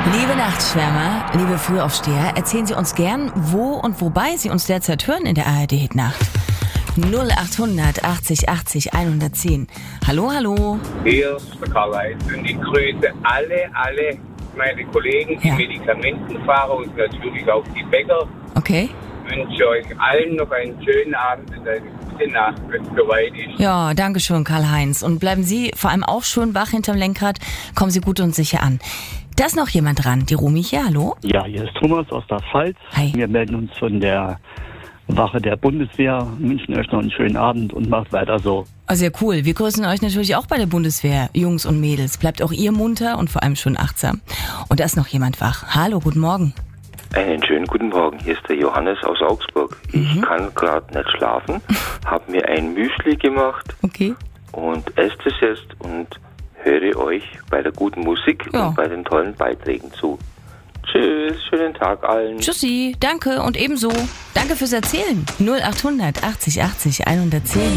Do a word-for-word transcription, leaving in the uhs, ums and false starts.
Liebe Nachtschwärmer, liebe Frühaufsteher, erzählen Sie uns gern, wo und wobei Sie uns derzeit hören in der A R D-Hitnacht. null achthundert achtzig achtzig hundertzehn. Hallo, hallo. Hier ist der Karl-Heinz und ich grüße alle, alle meine Kollegen, die Ja. Medikamentenfahrer und natürlich auch die Bäcker. Okay. Ich wünsche euch allen noch einen schönen Abend und eine gute Nacht, wenn es soweit ist. Ja, danke schön, Karl-Heinz. Und bleiben Sie vor allem auch schön wach hinterm Lenkrad. Kommen Sie gut und sicher an. Da ist noch jemand dran. Die Romy hier, hallo? Ja, hier ist Thomas aus der Pfalz. Hi. Wir melden uns von der Wache der Bundeswehr, wünschen euch noch einen schönen Abend und macht weiter so. Oh, sehr cool. Wir grüßen euch natürlich auch bei der Bundeswehr, Jungs und Mädels. Bleibt auch ihr munter und vor allem schön achtsam. Und da ist noch jemand wach. Hallo, guten Morgen. Einen schönen guten Morgen, hier ist der Johannes aus Augsburg. Ich Mhm. kann gerade nicht schlafen, habe mir ein Müsli gemacht Okay. und esse es jetzt und höre euch bei der guten Musik Ja. und bei den tollen Beiträgen zu. Tschüss, schönen Tag allen. Tschüssi, danke und ebenso. Danke fürs Erzählen. null achthundert achtzig achtzig hundertzehn.